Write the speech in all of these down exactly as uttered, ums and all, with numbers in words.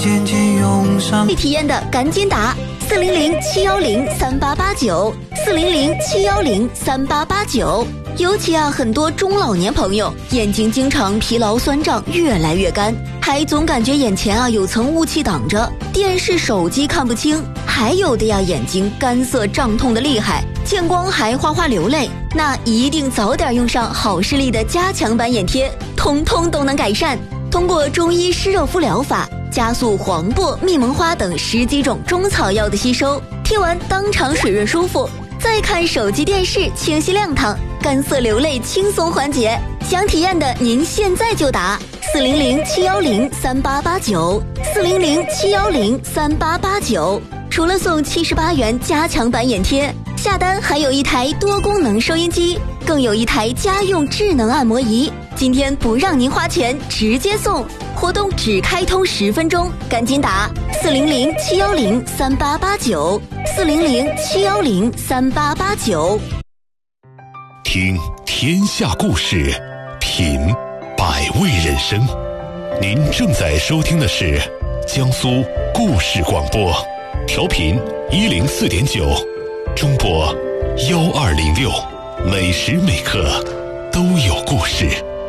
未体验的赶紧打四零零七幺零三八八九四零零七幺零三八八九。尤其啊，很多中老年朋友眼睛经常疲劳酸胀，越来越干，还总感觉眼前啊有层雾气挡着，电视手机看不清，还有的呀眼睛干涩胀痛的厉害，见光还哗哗流泪，那一定早点用上好视力的加强版眼贴，通通都能改善。通过中医湿热敷疗法，加速黄柏、蜜蒙花等十几种中草药的吸收，贴完当场水润舒服，再看手机电视清晰亮堂，干涩流泪轻松缓解。想体验的您现在就打四零零七幺零三八八九四零零七幺零三八八九。除了送七十八元加强版眼贴，下单还有一台多功能收音机，更有一台家用智能按摩仪。今天不让您花钱，直接送，活动只开通十分钟，赶紧打四零零七幺零三八八九四零零七幺零三八八九。 听天下故事，品百味人生。您正在收听的是江苏故事广播，调频一零四点九，中波幺二零六，每时每刻都有故事。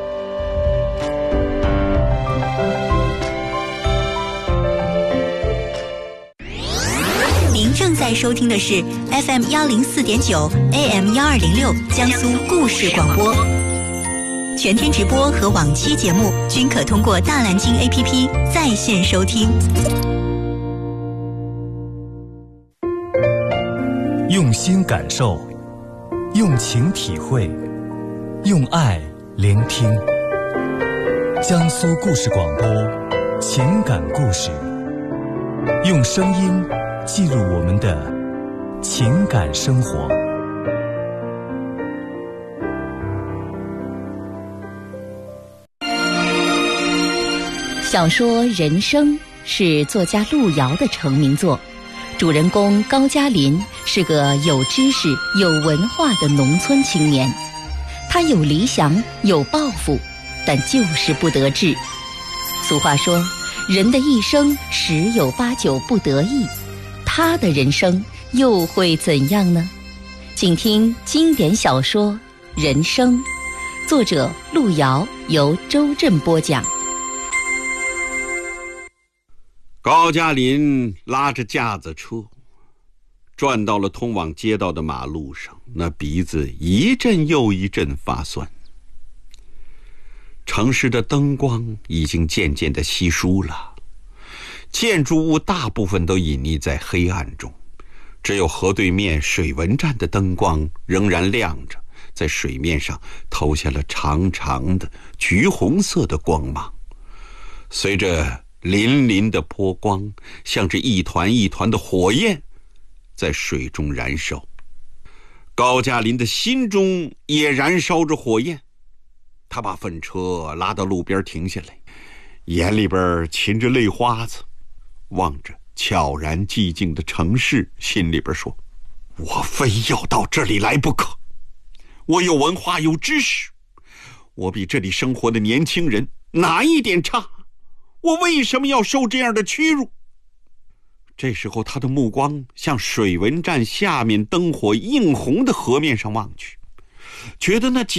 您正在收听的是 F M 幺零四点九 A M 幺二零六江苏故事广播，全天直播和往期节目均可通过大蓝鲸 A P P 在线收听。 用心感受，用情体会，用爱聆听。江苏故事广播，情感故事，用声音记录我们的情感生活。 小说《人生》是作家路遥的成名作，主人公高加林是个有知识、有文化的农村青年，他有理想、有抱负，但就是不得志。俗话说，人的一生十有八九不得意，他的人生又会怎样呢？请听经典小说《人生》，作者路遥，由周震播讲。 高加林拉着架子车转到了通往街道的马路上，那鼻子一阵又一阵发酸。城市的灯光已经渐渐地稀疏了，建筑物大部分都隐匿在黑暗中，只有河对面水文站的灯光仍然亮着，在水面上投下了长长的橘红色的光芒，随着粼粼的波光，像是一团一团的火焰在水中燃烧。高加林的心中也燃烧着火焰，他把粪车拉到路边停下来，眼里边噙着泪花子，望着悄然寂静的城市，心里边说，我非要到这里来不可。我有文化有知识，我比这里生活的年轻人哪一点差？我为什么要受这样的屈辱？这时候他的目光向水文站下面灯火映红的河面上望去，觉得那